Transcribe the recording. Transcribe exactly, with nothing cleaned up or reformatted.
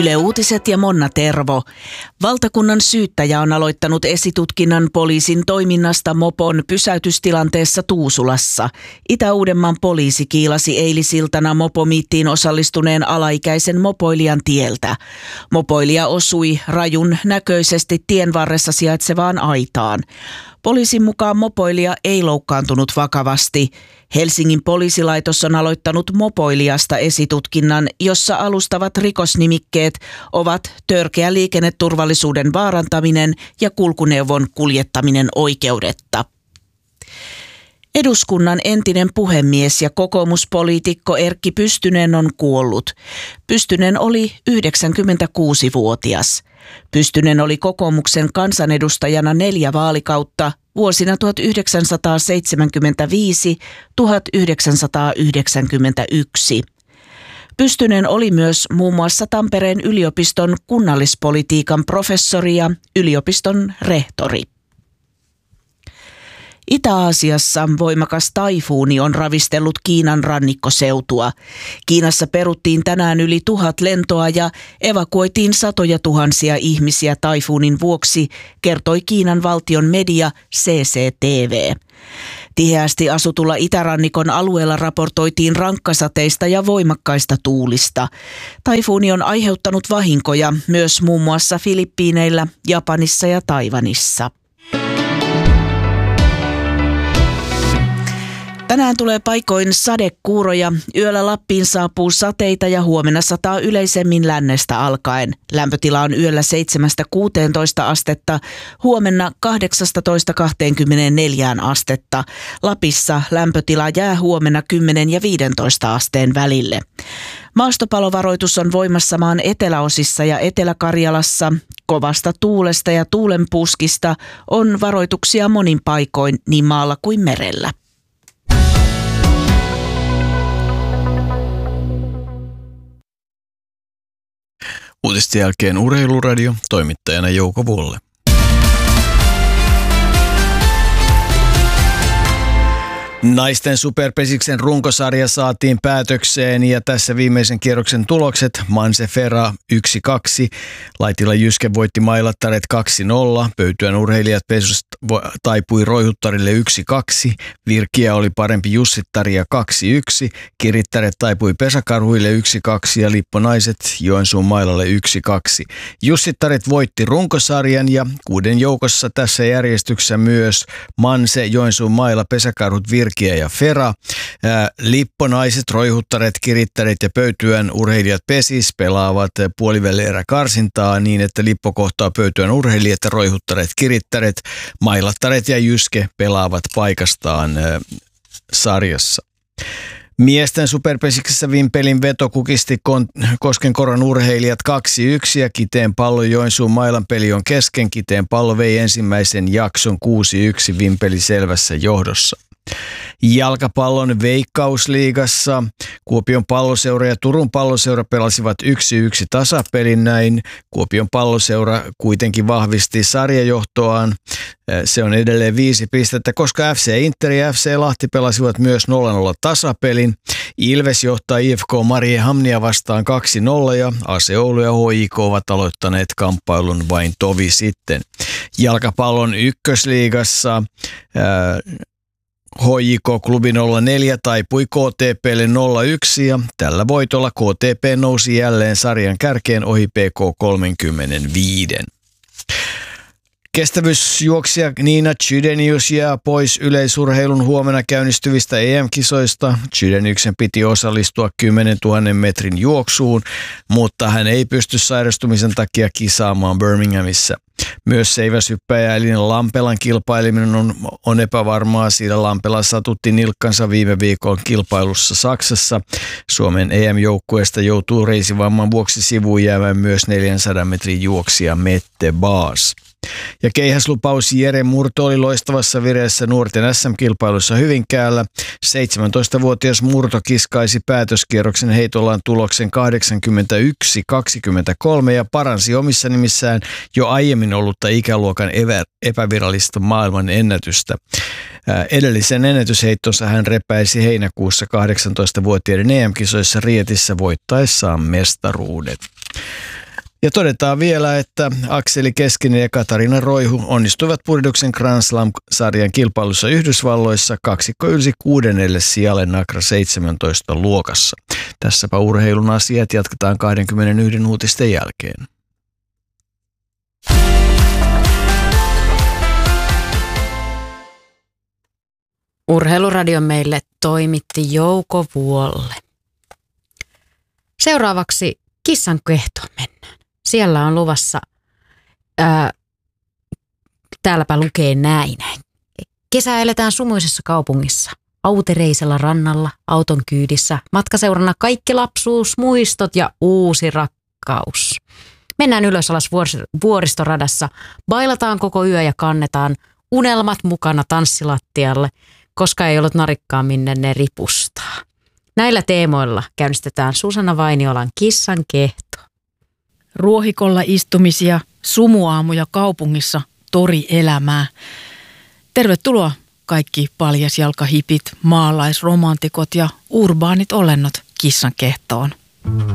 Yle Uutiset ja Monna Tervo. Valtakunnan syyttäjä on aloittanut esitutkinnan poliisin toiminnasta mopon pysäytystilanteessa Tuusulassa. Itä-Uudenmaan poliisi kiilasi eilisiltana mopomiittiin osallistuneen alaikäisen mopoilijan tieltä. Mopoilija osui rajun näköisesti tien varressa sijaitsevaan aitaan. Poliisin mukaan mopoilija ei loukkaantunut vakavasti. Helsingin poliisilaitos on aloittanut mopoilijasta esitutkinnan, jossa alustavat rikosnimikkeet ovat törkeä liikenneturvallisuuden vaarantaminen ja kulkuneuvon kuljettaminen oikeudetta. Eduskunnan entinen puhemies ja kokoomuspoliitikko Erkki Pystynen on kuollut. Pystynen oli yhdeksänkymmentäkuusivuotias. Pystynen oli kokoomuksen kansanedustajana neljä vaalikautta vuosina tuhatyhdeksänsataaseitsemänkymmentäviisi - tuhatyhdeksänsataayhdeksänkymmentäyksi. Pystynen oli myös muun muassa Tampereen yliopiston kunnallispolitiikan professori ja yliopiston rehtori. Itä-Aasiassa voimakas taifuuni on ravistellut Kiinan rannikkoseutua. Kiinassa peruttiin tänään yli tuhat lentoa ja evakuoitiin satoja tuhansia ihmisiä taifuunin vuoksi, kertoi Kiinan valtion media C C T V. Tiheästi asutulla itärannikon alueella raportoitiin rankkasateista ja voimakkaista tuulista. Taifuuni on aiheuttanut vahinkoja myös muun muassa Filippiineillä, Japanissa ja Taiwanissa. Tänään tulee paikoin sadekuuroja, yöllä Lappiin saapuu sateita ja huomenna sataa yleisemmin lännestä alkaen. Lämpötila on yöllä seitsemästä kuuteentoista astetta, huomenna kahdeksastatoista kahteenkymmeneenneljään astetta. Lapissa lämpötila jää huomenna kymmenen ja viidentoista asteen välille. Maastopalovaroitus on voimassa maan eteläosissa ja Etelä-Karjalassa. Kovasta tuulesta ja tuulenpuskista on varoituksia monin paikoin niin maalla kuin merellä. Uutisten jälkeen Urheiluradio, toimittajana Jouko Vuolle. Naisten superpesiksen runkosarja saatiin päätökseen ja tässä viimeisen kierroksen tulokset. Manse Ferra yksi kaksi, Laitila Jyske voitti Mailattaret kaksi nolla, Pöytyän urheilijat Pesusta taipui Roihuttarille yksi kaksi, Virkiä oli parempi Jussittaria kaksi yksi, Kirittäret taipui Pesakarhuille yksi kaksi ja Lipponaiset Joensuun Mailalle yksi kaksi. Jussittaret voitti runkosarjan ja kuuden joukossa tässä järjestyksessä myös Manse, Joensuun Maila, Pesakarhut, Virkiä ja Fera. Lipponaiset, Roihuttaret, Kirittäret ja Pöytyän urheilijat Pesis pelaavat puolivälierä karsintaa niin, että Lippo kohtaa Pöytyän urheilijat ja Roihuttaret, Kirittäret, Mailattaret ja Jyske pelaavat paikastaan sarjassa. Miesten superpesiksessä Vimpelin veto kukisti Koskenkorvan urheilijat kaksi yksi ja Kiteen pallo Joensuun Mailan peli on kesken. Kiteen pallo vei ensimmäisen jakson kuusi yksi Vimpeli selvässä johdossa. Jalkapallon Veikkausliigassa Kuopion palloseura ja Turun palloseura pelasivat yksi yksi tasapelin näin. Kuopion palloseura kuitenkin vahvisti sarjajohtoaan. Se on edelleen viisi pistettä, koska F C Inter ja F C Lahti pelasivat myös nolla nolla tasapelin. Ilves johtaa I F K Mariehamnia vastaan kaksi nolla ja A C Oulu ja H I K ovat aloittaneet kamppailun vain tovi sitten. Jalkapallon ykkösliigassa ää, H J K-klubi nolla neljä taipui K T P:lle nolla yksi ja tällä voitolla K T P nousi jälleen sarjan kärkeen ohi P K kolmekymmentäviisi. Kestävyysjuoksija Nina Chydenius jää pois yleisurheilun huomenna käynnistyvistä E M-kisoista. Chydeniuksen piti osallistua kymmenentuhannen metrin juoksuun, mutta hän ei pysty sairastumisen takia kisaamaan Birminghamissa. Myös seiväshyppäjä Elina Lampelan kilpaileminen on, on epävarmaa, sillä Lampela satutti nilkkansa viime viikon kilpailussa Saksassa. Suomen E M-joukkueesta joutuu reisivamman vuoksi sivuun jäämään myös neljänsadan metrin juoksija Mette Baas. Ja keihäslupaus Jere Murto oli loistavassa vireessä nuorten S M-kilpailussa Hyvinkäällä. seitsemäntoistavuotias Murto kiskaisi päätöskierroksen heitollaan tuloksen kahdeksankymmentäyksi kaksikymmentäkolme ja paransi omissa nimissään jo aiemmin ollutta ikäluokan epävirallista maailman ennätystä. Edellisen ennätysheittonsa hän repäisi heinäkuussa kahdeksantoistavuotiaiden E M-kisoissa Rietissä voittaessaan mestaruudet. Ja todetaan vielä, että Akseli Keskinen ja Katarina Roihu onnistuivat Purjehduksen Grand Slam-sarjan kilpailussa Yhdysvalloissa. Kaksikko ylsi kuudennelle sijalle Nacra seitsemäntoista luokassa. Tässäpä urheilun asiat, jatketaan kaksikymmentäyksi uutisten jälkeen. Urheiluradion meille toimitti Jouko Vuolle. Seuraavaksi kissan kehtoon mennään. Siellä on luvassa, ää, täälläpä lukee näin. Kesä eletään sumuisessa kaupungissa, autereisella rannalla, auton kyydissä, matkaseurana kaikki lapsuus, muistot ja uusi rakkaus. Mennään ylös alas vuoristoradassa, bailataan koko yö ja kannetaan unelmat mukana tanssilattialle, koska ei ollut narikkaa minne ne ripustaa. Näillä teemoilla käynnistetään Susanna Vainiolan kissan kehto. Ruohikolla istumisia, sumuaamuja kaupungissa, torielämää. Tervetuloa kaikki paljasjalkahipit, maalaisromantikot ja urbaanit olennot kissan kehtoon.